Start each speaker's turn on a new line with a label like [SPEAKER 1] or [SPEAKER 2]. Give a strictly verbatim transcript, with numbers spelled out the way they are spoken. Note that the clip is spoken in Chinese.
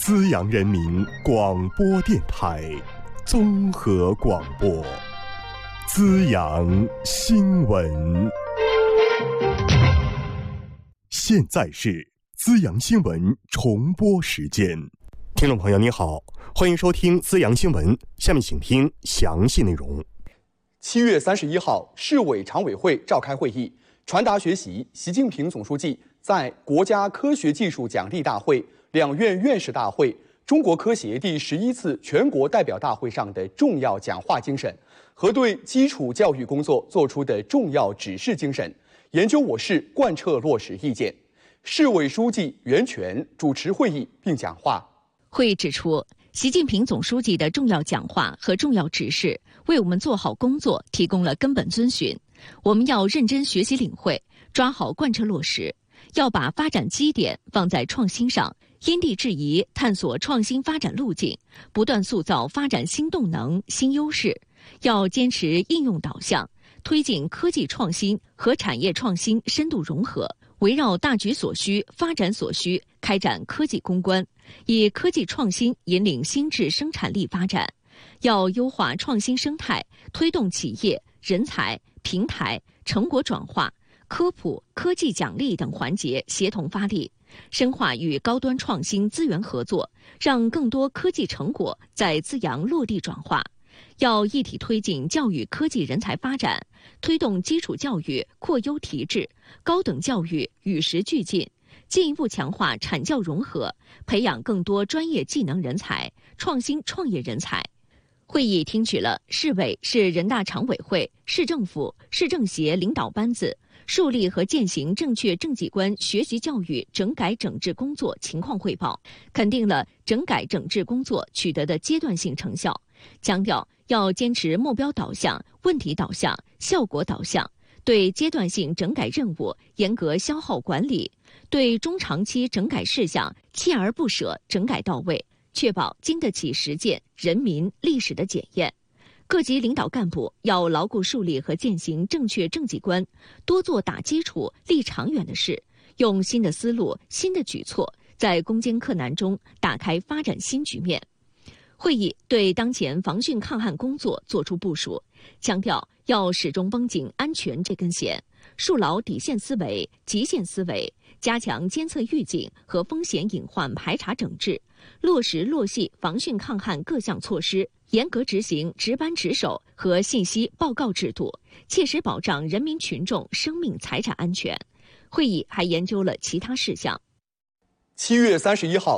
[SPEAKER 1] 资阳人民广播电台综合广播，资阳新闻。现在是资阳新闻重播时间。听众朋友你好，欢迎收听资阳新闻，下面请听详细内容。
[SPEAKER 2] 七月三十一号，市委常委会召开会议，传达学习习近平总书记在国家科学技术奖励大会、两院院士大会、中国科协第十一次全国代表大会上的重要讲话精神和对基础教育工作作出的重要指示精神，研究我市贯彻落实意见。市委书记袁泉主持会议并讲话。
[SPEAKER 3] 会议指出，习近平总书记的重要讲话和重要指示为我们做好工作提供了根本遵循。我们要认真学习领会，抓好贯彻落实，要把发展基点放在创新上，因地制宜探索创新发展路径，不断塑造发展新动能、新优势。要坚持应用导向，推进科技创新和产业创新深度融合，围绕大局所需、发展所需开展科技攻关，以科技创新引领新质生产力发展。要优化创新生态，推动企业、人才、平台、成果转化、科普、科技奖励等环节协同发力，深化与高端创新资源合作，让更多科技成果在资阳落地转化。要一体推进教育科技人才发展，推动基础教育扩优提质，高等教育与时俱进，进一步强化产教融合，培养更多专业技能人才、创新创业人才。会议听取了市委、市人大常委会、市政府、市政协领导班子树立和践行正确政绩观学习教育整改整治工作情况汇报，肯定了整改整治工作取得的阶段性成效，强调要坚持目标导向、问题导向、效果导向，对阶段性整改任务严格消耗管理，对中长期整改事项锲而不舍整改到位，确保经得起实践、人民、历史的检验。各级领导干部要牢固树立和践行正确政绩观，多做打基础、立长远的事，用新的思路、新的举措，在攻坚克难中打开发展新局面。会议对当前防汛抗旱工作作出部署，强调要始终绷紧安全这根弦，树牢底线思维、极限思维，加强监测预警和风险隐患排查整治，落实落细防汛抗旱各项措施，严格执行值班值守和信息报告制度，切实保障人民群众生命财产安全。会议还研究了其他事项。
[SPEAKER 2] 七月三十一号，